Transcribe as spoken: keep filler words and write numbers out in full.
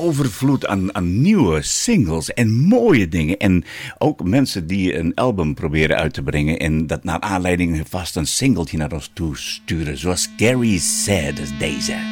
overvloed aan, aan nieuwe singles en mooie dingen. En ook mensen die een album proberen uit te brengen en dat naar aanleiding vast een singeltje naar ons toe sturen. Zoals Gary Said, is deze.